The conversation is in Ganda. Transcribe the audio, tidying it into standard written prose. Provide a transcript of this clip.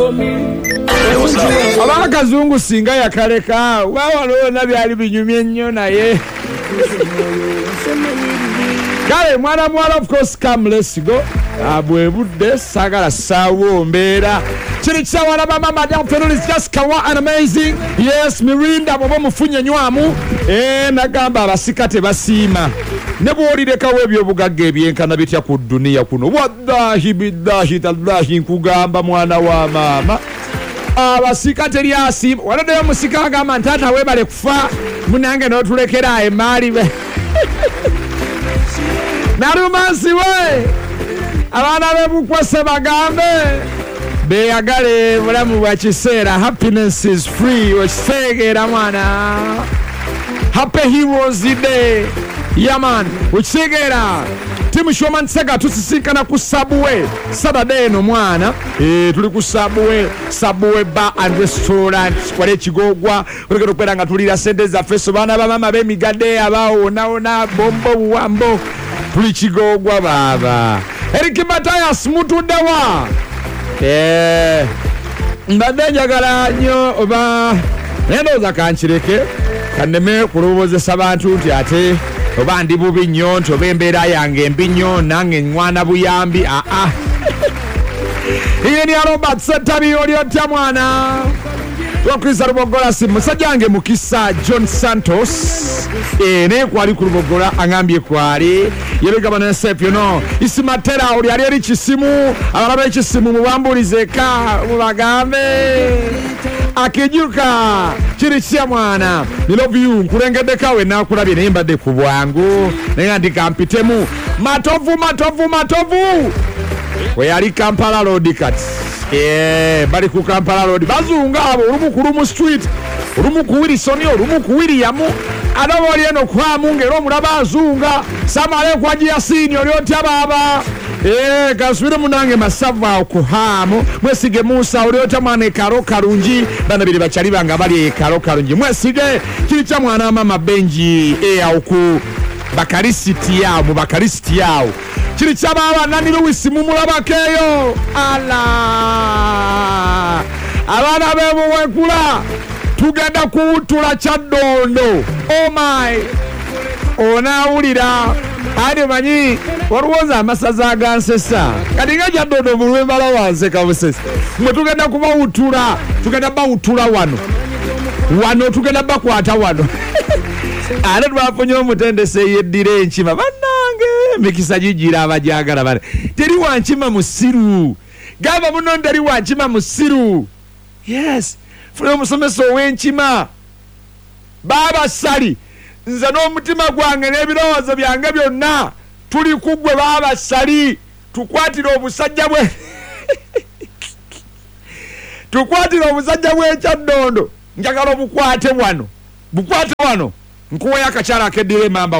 abakazungu singa yakaleka wawalona byali binyumye nnyo naye kale mwana of course come let's go bwe budde sagala sawo mbeera kiri kyawala mama madam Fenol is just kawa and amazing. Yes, Mirinda bwoba mufunye nywamu nagamba abasika tebasiima ne bwolirekawo ebyobugagga ebyenkana bitya ku duniya kuno wallahi billahi tallahi nkugamba mwana wa mama abasika teri asiima waloddeyo musika agamba ntaata webale kufa munange n'otulekera emaali be nalumansi we abaana bebukwase bagambe beyagale bulamu bwa kiseera. Happiness is free okiseegera mwana. Happy Heroes Day yaman okiseegera. Timu Showman Sega tusisinkana ku Subway Saturday no mwana tuli ku Subway Bar and Restaurant kwale kigogwa olekero kwera nga tulira sente za feso bana bamama b'emigadde abaona bombo buwambo tuli kigogwa baba Eric Matayas mutuddewa mbadde njagala nnyo oba ndowooza kankireke kanneme kulowozesa bantu nti ate oba ndi bubi nnyo nti oba embeera yange mbi nnyo nange ŋŋwana buyambi iye ni Robert Setabi oli otya mwana Wakrisa Rubogola si musajja wange mukisa John Santos naye kwali ku Rubogola aŋambye kwali yebegaba nesep yono isimatera oli ali eri kisimu abalaba ekisimu mubambulizeeka mubagambe akijuka kiri kya mwana I love you nkulengeddeko we nakulabye naye mbadde ku bwangu naye ndi kampitemu matovu we yali Kampala Road kati bali ku Kampala Road bazunga abo olumu ku Lumu Street olumu ku Wilson olumu ku William adabo oli eno kwamu ngero omulaba azunga samale kwaji Yasini oli otya baba kasubire munange masava okuhaamu mwesige Musa oli otya mwana karo karungi bana biri bachali banga bali karo karungi mwesige kiri kya mwana mama Benji oku bakarisiti yao kiri kya baba nani Louis mumulabakeyo ala abana bebuwekula tugenda kuwutula Kyaddondo oh my onawulira ade manyi waruwoza amasaza agansesa kati nga Kyaddondo bulwembala wanse kabusesa mwe tugenda kubawutula tugenda bawutula wano tugenda bakwata wano ate twafunye omutendese yeddira enkima bannange mikisa gigira abajagala bale teri wankima musiru gamba muno nderi wankima musiru yes funa omusomesa ow'enkima baba sali nze n'omutima gwange n'ebirowoozo byange byonna tuli kuggwe baba sali tukwatira obusajja bwe Kyaddondo njagala bukwate wano nkuweyo akakyala akeddira emamba